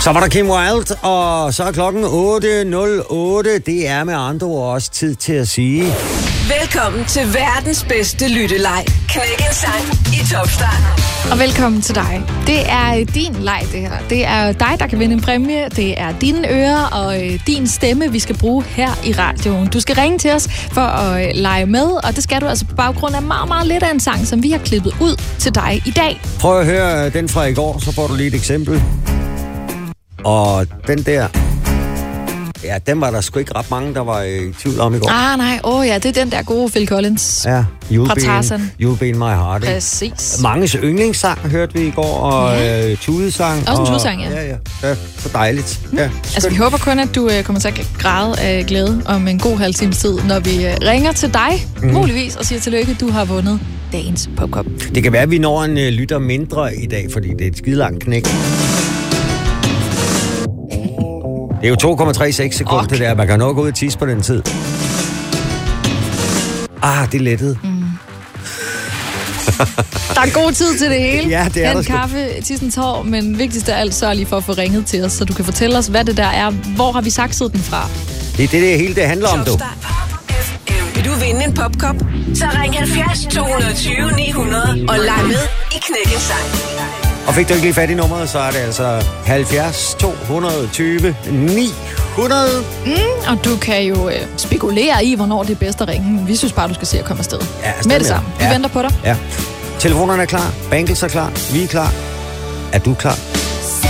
Så var der Kim Wilde, og så er klokken 8.08. Det er med andre ord også tid til at sige... Velkommen til verdens bedste lytteleg. Knæk en sang i Top Start. Og velkommen til dig. Det er din leg, det her. Det er dig, der kan vinde en præmie. Det er dine ører og din stemme, vi skal bruge her i radioen. Du skal ringe til os for at lege med, og det skal du altså på baggrund af meget, meget lidt af en sang, som vi har klippet ud til dig i dag. Prøv at høre den fra i går, så får du lige et eksempel. Og den der... Ja, den var der sgu ikke ret mange, der var i tvivl om i går. Nej. Ja, det er den der gode Phil Collins. Ja, fra Tarzan. You'll Be In My Heart. Præcis. Manges yndlingssang hørte vi i går, og tudesang. Også en tudesang, ja. Ja, så dejligt. Ja, altså, vi håber kun, at du kommer til at græde af glæde om en god halv times tid, når vi ringer til dig, muligvis, og siger tillykke, du har vundet dagens popkop. Det kan være, at vi når en lytter mindre i dag, fordi det er et skidelangt knæk. Det er jo 2,36 sekunder, det der. Man kan nok gå ud og tisse på den tid. Det er lettet. Der er god tid til det hele. Ja, det er der sgu. Kaffe, tissens hår, men vigtigst af alt, sørg lige for at få ringet til os, så du kan fortælle os, hvad det der er. Hvor har vi sakset den fra? Det er det hele det handler om, du. Vil du vinde en popkop? Så ring 70 220 900 og leg med i Knæk en sang. Og fik du ikke lige fat i nummeret, så er det altså 70 220 900. Og du kan jo spekulere i, hvornår det er bedst at ringe. Men vi synes bare, du skal se at komme afsted. Ja, med det samme. Vi venter på dig. Ja. Telefonerne er klar. Bangles er klar. Vi er klar. Er du klar?